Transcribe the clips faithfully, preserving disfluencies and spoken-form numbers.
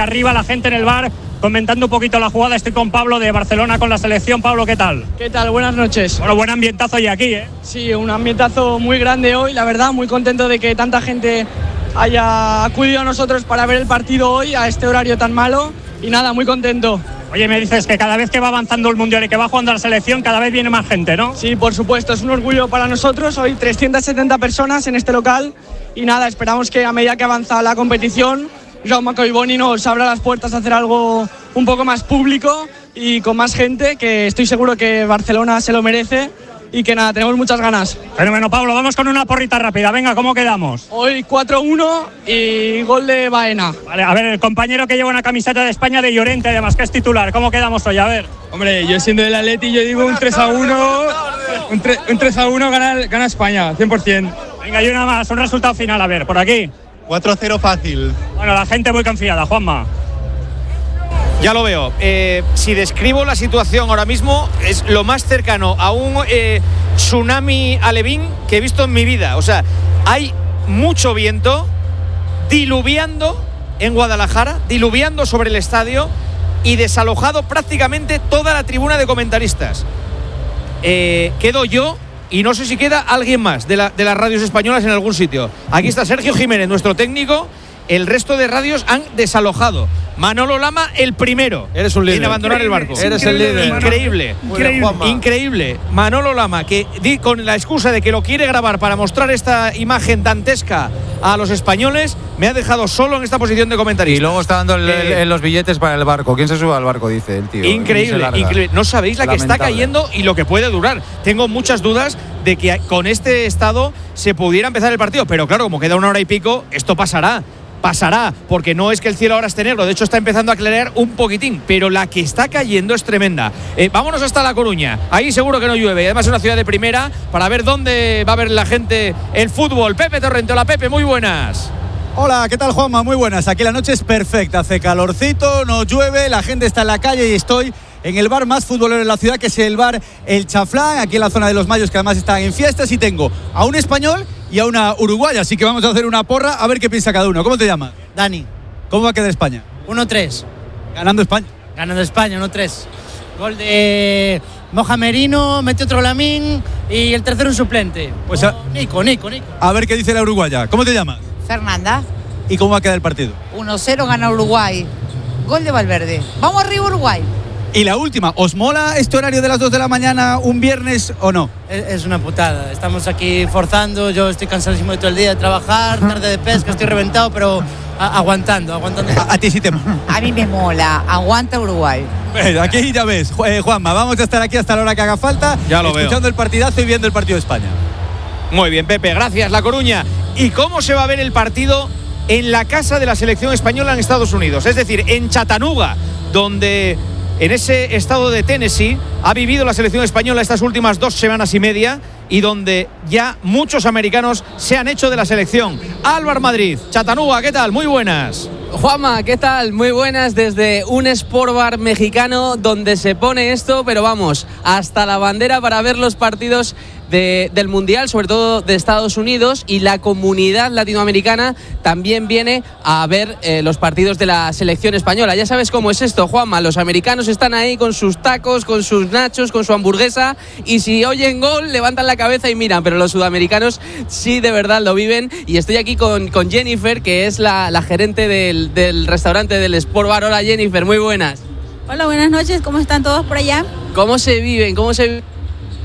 acá arriba, la gente en el bar comentando un poquito la jugada. Estoy con Pablo de Barcelona con la selección. Pablo, ¿qué tal? ¿Qué tal? Buenas noches. Bueno, buen ambientazo hoy aquí, ¿eh? Sí, un ambientazo muy grande hoy, la verdad, muy contento de que tanta gente haya acudido a nosotros para ver el partido hoy a este horario tan malo y nada, muy contento. Oye, me dices que cada vez que va avanzando el Mundial y que va jugando la selección, cada vez viene más gente, ¿no? Sí, por supuesto, es un orgullo para nosotros. Hoy trescientas setenta personas en este local y nada, esperamos que a medida que avanza la competición, Jaume Collboni nos abra las puertas a hacer algo un poco más público y con más gente, que estoy seguro que Barcelona se lo merece y que nada, tenemos muchas ganas. Fenómeno, Pablo, vamos con una porrita rápida. Venga, ¿cómo quedamos? Hoy cuatro uno y gol de Baena. Vale, a ver, el compañero que lleva una camiseta de España de Llorente, además que es titular, ¿cómo quedamos hoy? A ver. Hombre, yo siendo del Atleti, yo digo un tres a uno, un, tre- un tres a uno gana, gana España, cien por ciento. Venga, y una más, un resultado final, a ver, por aquí. cuatro cero fácil. Bueno, la gente muy confiada, Juanma. Ya lo veo. Eh, si describo la situación ahora mismo, es lo más cercano a un eh, tsunami alevín que he visto en mi vida. O sea, hay mucho viento diluviando en Guadalajara, diluviando sobre el estadio y desalojado prácticamente toda la tribuna de comentaristas. Eh, quedo yo y no sé si queda alguien más de, la, de las radios españolas en algún sitio. Aquí está Sergio Jiménez, nuestro técnico. El resto de radios han desalojado. Manolo Lama, el primero. Eres un líder. En abandonar el barco. Eres el líder. Increíble. Increíble. Increíble. Manolo Lama, que di, con la excusa de que lo quiere grabar para mostrar esta imagen dantesca a los españoles, me ha dejado solo en esta posición de comentarista. Y luego está dando el, eh, el, los billetes para el barco. ¿Quién se sube al barco? Dice el tío. Increíble, increíble. No sabéis la Lamentable. que está cayendo y lo que puede durar. Tengo muchas dudas de que con este estado se pudiera empezar el partido. Pero claro, como queda una hora y pico, esto pasará. Pasará, porque no es que el cielo ahora esté negro, de hecho está empezando a clarear un poquitín, pero la que está cayendo es tremenda. Eh, vámonos hasta La Coruña, ahí seguro que no llueve, además es una ciudad de primera, para ver dónde va a ver la gente el fútbol. Pepe Torrente, hola Pepe, muy buenas. Hola, ¿qué tal Juanma? Muy buenas, aquí la noche es perfecta, hace calorcito, no llueve, la gente está en la calle y estoy en el bar más futbolero de la ciudad, que es el bar El Chaflán, aquí en la zona de Los Mayos, que además están en fiestas, y tengo a un español y a una uruguaya, así que vamos a hacer una porra a ver qué piensa cada uno. ¿Cómo te llamas? Dani. ¿Cómo va a quedar España? uno tres. Ganando España. Ganando España, uno tres. Gol de Moja Merino, mete otro Lamín y el tercero un suplente. Pues a... oh, Nico, Nico, Nico. A ver qué dice la uruguaya. ¿Cómo te llamas? Fernanda. ¿Y cómo va a quedar el partido? uno cero gana Uruguay. Gol de Valverde. Vamos arriba Uruguay. Y la última, ¿os mola este horario de las dos de la mañana un viernes o no? Es, es una putada, estamos aquí forzando, yo estoy cansadísimo de todo el día de trabajar, tarde de pesca, estoy reventado, pero a, aguantando, aguantando. A, a ti sí te mola. A mí me mola, aguanta Uruguay. Pues aquí ya ves, eh, Juanma, vamos a estar aquí hasta la hora que haga falta, ya lo escuchando veo. El partidazo y viendo el partido de España. Muy bien, Pepe, gracias, La Coruña. ¿Y cómo se va a ver el partido en la casa de la selección española en Estados Unidos? Es decir, en Chattanooga, donde en ese estado de Tennessee ha vivido la selección española estas últimas dos semanas y media, y donde ya muchos americanos se han hecho de la selección. Álvaro Madrid, Chattanooga, ¿qué tal? Muy buenas. Juanma, ¿qué tal? Muy buenas desde un Sport Bar mexicano donde se pone esto, pero vamos, hasta la bandera para ver los partidos de, del Mundial, sobre todo de Estados Unidos, y la comunidad latinoamericana también viene a ver eh, los partidos de la selección española. Ya sabes cómo es esto, Juanma, los americanos están ahí con sus tacos, con sus nachos, con su hamburguesa, y si oyen gol levantan la cabeza y miran, pero los sudamericanos sí de verdad lo viven. Y estoy aquí con, con Jennifer, que es la, la gerente del, del restaurante del Sport Bar. Hola Jennifer, muy buenas. Hola, buenas noches, ¿cómo están todos por allá? ¿Cómo se viven? ¿Cómo se viven?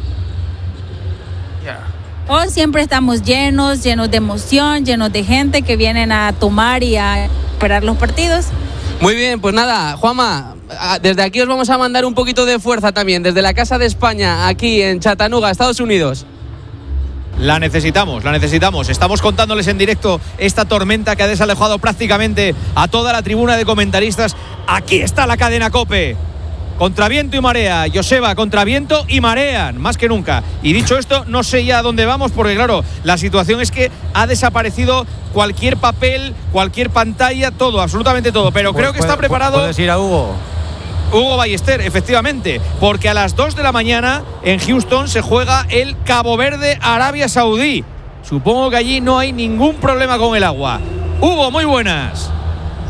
Oh, siempre estamos llenos, llenos de emoción, llenos de gente que vienen a tomar y a esperar los partidos. Muy bien, pues nada, Juanma, desde aquí os vamos a mandar un poquito de fuerza también, desde la Casa de España, aquí en Chattanooga, Estados Unidos. La necesitamos, la necesitamos. Estamos contándoles en directo esta tormenta que ha desalojado prácticamente a toda la tribuna de comentaristas. Aquí está la cadena COPE. Contra viento y marea, Joseba, contra viento y marean, más que nunca. Y dicho esto, no sé ya a dónde vamos, porque claro, la situación es que ha desaparecido cualquier papel, cualquier pantalla, todo, absolutamente todo. Pero pues creo que puede, está preparado. ¿Puedes ir a Hugo? Hugo Ballester, efectivamente, porque a las dos de la mañana en Houston se juega el Cabo Verde-Arabia Saudí. Supongo que allí no hay ningún problema con el agua. Hugo, muy buenas.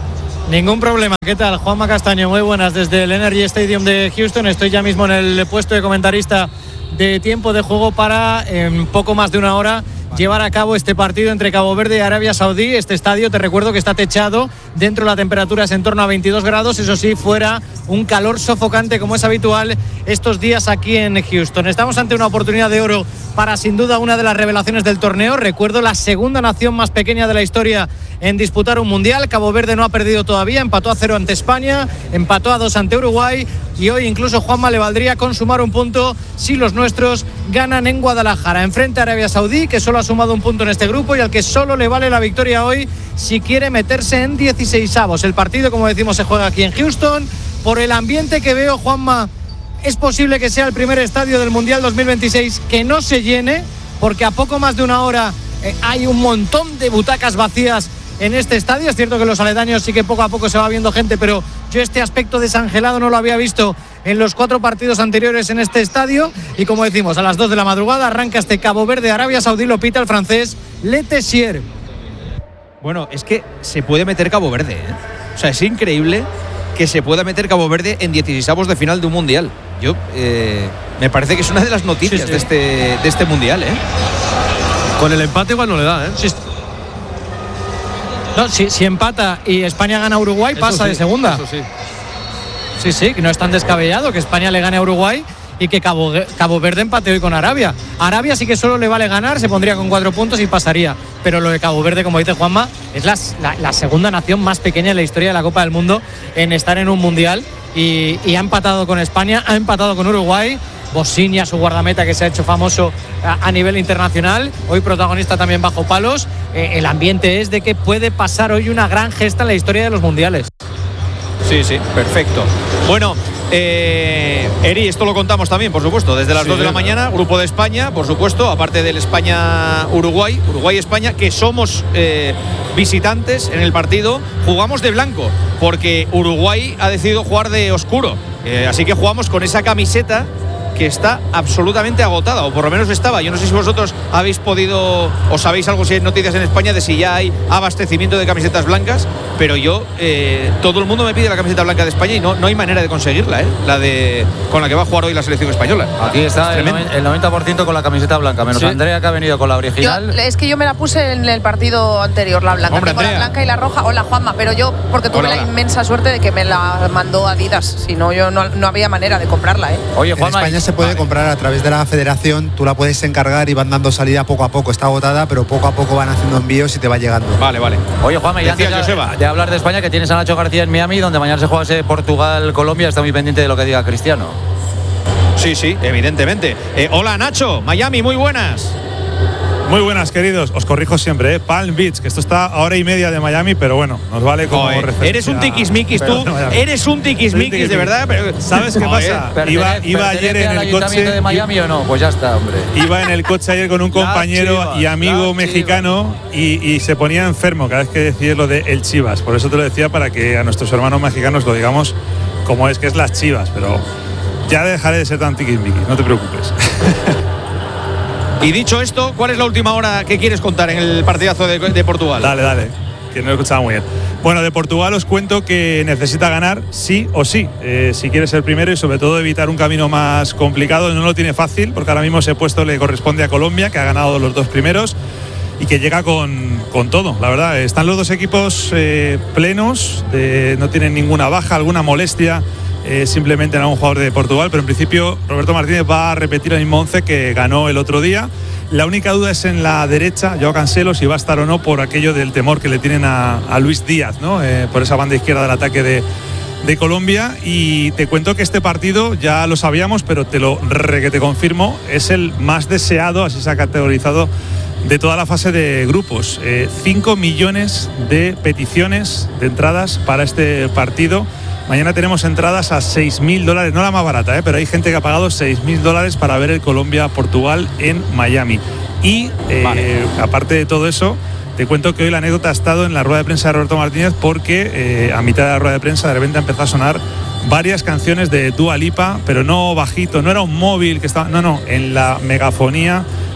Ningún problema. ¿Qué tal? Juanma Castaño, muy buenas desde el Energy Stadium de Houston. Estoy ya mismo en el puesto de comentarista de tiempo de juego para en poco más de una hora llevar a cabo este partido entre Cabo Verde y Arabia Saudí. Este estadio, te recuerdo que está techado, dentro la temperatura es en torno a veintidós grados, eso sí, fuera un calor sofocante como es habitual estos días aquí en Houston. Estamos ante una oportunidad de oro para sin duda una de las revelaciones del torneo. Recuerdo, la segunda nación más pequeña de la historia en disputar un mundial. Cabo Verde no ha perdido todavía, empató a cero ante España, empató a dos ante Uruguay y hoy incluso Juanma le valdría consumar un punto si los nuestros ganan en Guadalajara. Enfrente a Arabia Saudí, que solo ha sumado un punto en este grupo y al que solo le vale la victoria hoy si quiere meterse en dieciseisavos. El partido, como decimos, se juega aquí en Houston. Por el ambiente que veo, Juanma, es posible que sea el primer estadio del Mundial dos mil veintiséis que no se llene, porque a poco más de una hora eh, hay un montón de butacas vacías en este estadio. Es cierto que los aledaños sí que poco a poco se va viendo gente, pero yo este aspecto desangelado no lo había visto en los cuatro partidos anteriores en este estadio. Y como decimos, a las dos de la madrugada arranca este Cabo Verde Arabia Saudí, lo pita el francés Le Tessier. Bueno, es que se puede meter Cabo Verde, ¿eh? O sea, es increíble que se pueda meter Cabo Verde en dieciseisavos de final de un mundial. Yo eh, me parece que es una de las noticias sí, sí. De, este, de este mundial, ¿eh? Con el empate igual no le da, ¿eh? Sí. No, si, si empata y España gana a Uruguay, eso pasa sí, de segunda. Eso sí. Sí, sí, que no es tan descabellado que España le gane a Uruguay y que Cabo, Cabo Verde empate hoy con Arabia. Arabia sí que solo le vale ganar, se pondría con cuatro puntos y pasaría. Pero lo de Cabo Verde, como dice Juanma, es la, la, la segunda nación más pequeña en la historia de la Copa del Mundo en estar en un mundial y, y ha empatado con España, ha empatado con Uruguay. Bosinia, su guardameta, que se ha hecho famoso a, a nivel internacional, hoy protagonista también bajo palos. Eh, el ambiente es de que puede pasar hoy una gran gesta en la historia de los mundiales. Sí, sí, perfecto. Bueno, eh, Eri, esto lo contamos también, por supuesto, desde las sí, dos de la mañana, grupo de España, por supuesto, aparte del España-Uruguay, Uruguay-España, que somos eh, visitantes en el partido, jugamos de blanco, porque Uruguay ha decidido jugar de oscuro, eh, así que jugamos con esa camiseta que está absolutamente agotada, o por lo menos estaba. Yo no sé si vosotros habéis podido o sabéis algo, si hay noticias en España de si ya hay abastecimiento de camisetas blancas, pero yo, eh, todo el mundo me pide la camiseta blanca de España y no, no hay manera de conseguirla, ¿eh? La de con la que va a jugar hoy la selección española. Aquí está el, el noventa por ciento con la camiseta blanca, menos sí. Andrea, que ha venido con la original. Yo, es que yo me la puse en el partido anterior, la blanca. Hombre, Tengo la blanca y la roja. Hola, Juanma, pero yo, porque tuve hola, la hola. inmensa suerte de que me la mandó Adidas, si no, yo no, no había manera de comprarla, ¿eh? Oye, Juanma, en España se puede vale. comprar a través de la federación, tú la puedes encargar y van dando salida poco a poco. Está agotada, pero poco a poco van haciendo envíos y te va llegando. Vale, vale. Oye, Juanma, y antes de, de hablar de España, que tienes a Nacho García en Miami, donde mañana se juega ese Portugal-Colombia, está muy pendiente de lo que diga Cristiano. Sí, sí, evidentemente. Eh, hola, Nacho, Miami, muy buenas. Muy buenas, queridos. Os corrijo siempre, ¿eh? Palm Beach, que esto está a hora y media de Miami, pero bueno, nos vale como Joder, referencia. Eres un tiquismiquis tú, eres un tiquismiquis de verdad. Pero... ¿Sabes qué pasa? Iba, iba ayer en el coche de Miami o no, pues ya está, hombre. Iba en el coche ayer con un compañero Chivas, y amigo mexicano y, y se ponía enfermo cada vez que decía lo de el Chivas. Por eso te lo decía, para que a nuestros hermanos mexicanos lo digamos como es, que es las Chivas, pero ya dejaré de ser tan tiquismiquis, no te preocupes. Y dicho esto, ¿cuál es la última hora que quieres contar en el partidazo de, de Portugal? Dale, dale, que no lo he escuchado muy bien. Bueno, de Portugal os cuento que necesita ganar sí o sí, eh, si quiere ser primero y sobre todo evitar un camino más complicado. No lo tiene fácil, porque ahora mismo ese puesto le corresponde a Colombia, que ha ganado los dos primeros y que llega con, con todo, la verdad. Están los dos equipos eh, plenos, de, no tienen ninguna baja, alguna molestia. Eh, simplemente en algún jugador de Portugal, pero en principio Roberto Martínez va a repetir el mismo once que ganó el otro día. La única duda es en la derecha, Joao Cancelo, si va a estar o no, por aquello del temor que le tienen a, a Luis Díaz, ¿no? Eh, por esa banda izquierda del ataque de, de Colombia. Y te cuento que este partido ya lo sabíamos, pero te lo re que te confirmo, es el más deseado, así se ha categorizado, de toda la fase de grupos. Eh, cinco millones de peticiones de entradas para este partido. Mañana tenemos entradas a seis mil dólares, no la más barata, ¿eh? Pero hay gente que ha pagado seis mil dólares para ver el Colombia-Portugal en Miami. Y eh, vale. aparte de todo eso, te cuento que hoy la anécdota ha estado en la rueda de prensa de Roberto Martínez, porque eh, a mitad de la rueda de prensa de repente ha empezado a sonar varias canciones de Dua Lipa, pero no bajito, no era un móvil que estaba, no, no, en la megafonía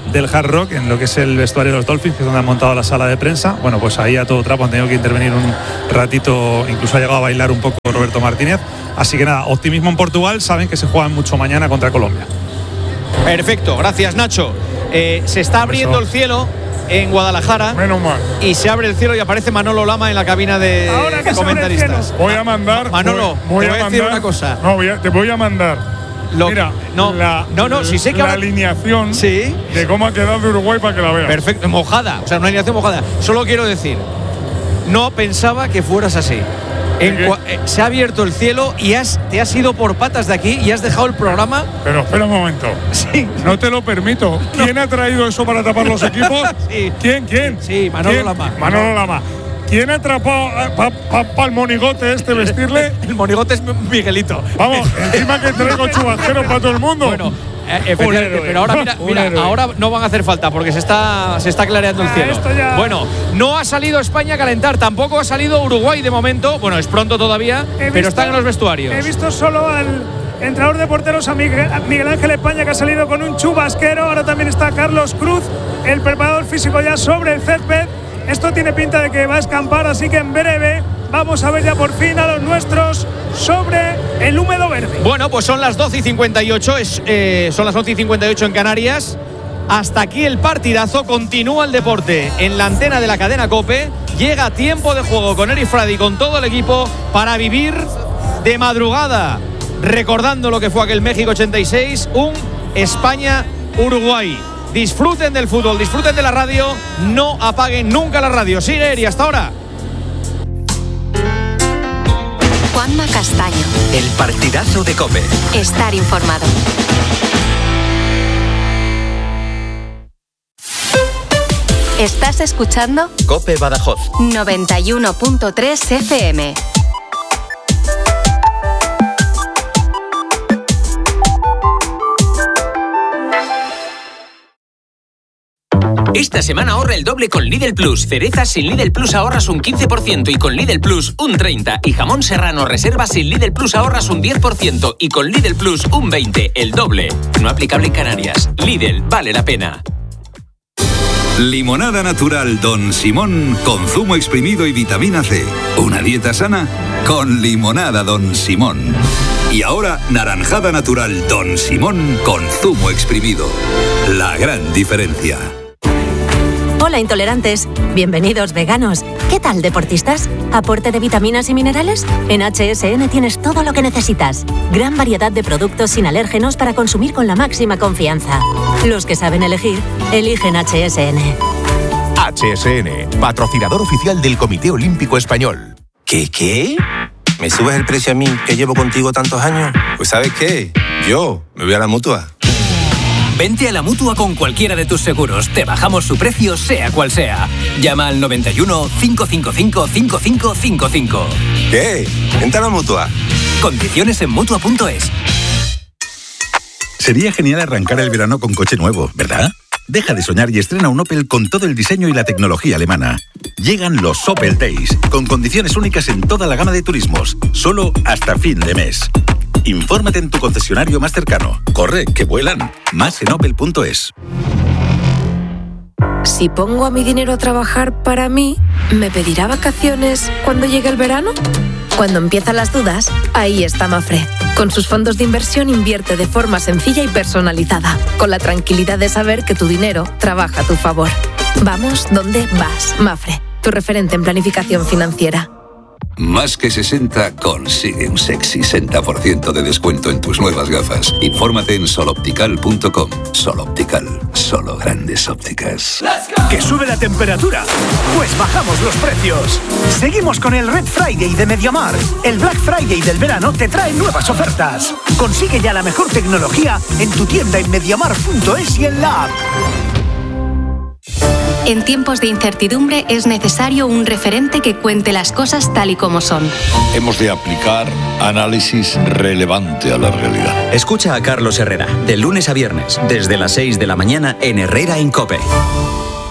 del Hard Rock, en lo que es el vestuario de los Dolphins, que es donde han montado la sala de prensa. Bueno, pues ahí a todo trapo han tenido que intervenir un ratito, incluso ha llegado a bailar un poco Roberto Martínez. Así que nada, optimismo en Portugal, saben que se juegan mucho mañana contra Colombia. Perfecto, gracias Nacho. Eh, se está abriendo el cielo en Guadalajara. Menos mal. Y se abre el cielo y aparece Manolo Lama en la cabina de comentaristas. Voy a mandar. Manolo, voy, voy te voy a, a decir mandar, una cosa. No, voy a, te voy a mandar. Lo, Mira, no, la, no, no, si sé que la ahora, alineación ¿sí? de cómo ha quedado de Uruguay para que la veas. Perfecto, mojada, o sea, una alineación mojada. Solo quiero decir, no pensaba que fueras así. En cua, eh, se ha abierto el cielo y has, te has ido por patas de aquí y has dejado el programa. Pero espera un momento. Sí. No te lo permito. ¿Quién no. ha traído eso para tapar los equipos? Sí. ¿Quién? ¿Quién? Sí, Manolo ¿Quién? Lama. Manolo Lama. ¿Quién ha atrapado para pa, pa el monigote este vestirle? El monigote es Miguelito. Vamos, encima que traigo chubasqueros para todo el mundo. Bueno, eh, pero ahora mira, mira ahora no van a hacer falta porque se está, se está clareando el cielo. Ya... Bueno, no ha salido España a calentar, tampoco ha salido Uruguay de momento. Bueno, es pronto todavía, he pero visto, están en los vestuarios. He visto solo al entrenador de porteros, a Miguel, a Miguel Ángel España, que ha salido con un chubasquero. Ahora también está Carlos Cruz, el preparador físico, ya sobre el césped. Esto tiene pinta de que va a escampar, así que en breve vamos a ver ya por fin a los nuestros sobre el húmedo verde. Bueno, pues son las doce y cincuenta y ocho, es, eh, son las once y cincuenta y ocho en Canarias. Hasta aquí el partidazo, continúa el deporte en la antena de la cadena COPE. Llega tiempo de juego con Eric Fradi y con todo el equipo para vivir de madrugada, recordando lo que fue aquel México ochenta y seis, un España-Uruguay. Disfruten del fútbol, disfruten de la radio, no apaguen nunca la radio. Sigue Eri, hasta ahora. Juanma Castaño. El partidazo de COPE. Estar informado. Estás escuchando COPE Badajoz noventa y uno punto tres F M. Esta semana ahorra el doble con Lidl Plus. Cerezas sin Lidl Plus ahorras un quince por ciento y con Lidl Plus un treinta por ciento. Y jamón serrano reserva sin Lidl Plus ahorras un diez por ciento y con Lidl Plus un veinte por ciento, el doble. No aplicable en Canarias. Lidl, vale la pena. Limonada natural Don Simón con zumo exprimido y vitamina C. Una dieta sana con limonada Don Simón. Y ahora naranjada natural Don Simón con zumo exprimido. La gran diferencia. Hola intolerantes, bienvenidos veganos. ¿Qué tal deportistas? ¿Aporte de vitaminas y minerales? En H S N tienes todo lo que necesitas. Gran variedad de productos sin alérgenos para consumir con la máxima confianza. Los que saben elegir, eligen H S N. H S N, patrocinador oficial del Comité Olímpico Español. ¿Qué, qué? ¿Me subes el precio a mí, que llevo contigo tantos años? Pues ¿sabes qué? Yo me voy a la Mutua. Vente a la Mutua con cualquiera de tus seguros. Te bajamos su precio, sea cual sea. Llama al noventa y uno, cinco cinco cinco, cinco cinco cinco cinco. ¿Qué? Vente a la Mutua. Condiciones en Mutua punto es. Sería genial arrancar el verano con coche nuevo, ¿verdad? Deja de soñar y estrena un Opel con todo el diseño y la tecnología alemana. Llegan los Opel Days, con condiciones únicas en toda la gama de turismos, solo hasta fin de mes. Infórmate en tu concesionario más cercano. Corre, que vuelan. Más en opel punto es. Si pongo a mi dinero a trabajar para mí, ¿me pedirá vacaciones cuando llegue el verano? Cuando empiezan las dudas, ahí está Mafre. Con sus fondos de inversión invierte de forma sencilla y personalizada, con la tranquilidad de saber que tu dinero trabaja a tu favor. Vamos donde vas, Mafre, tu referente en planificación financiera. Más que sesenta consigue un sexy sesenta por ciento de descuento en tus nuevas gafas. Infórmate en soloptical punto com. Soloptical, solo grandes ópticas. ¿Que sube la temperatura? Pues bajamos los precios. Seguimos con el Red Friday de MediaMarkt. El Black Friday del verano te trae nuevas ofertas. Consigue ya la mejor tecnología en tu tienda en mediamarkt punto es y en la app. En tiempos de incertidumbre es necesario un referente que cuente las cosas tal y como son. Hemos de aplicar análisis relevante a la realidad. Escucha a Carlos Herrera, de lunes a viernes, desde las seis de la mañana en Herrera en COPE.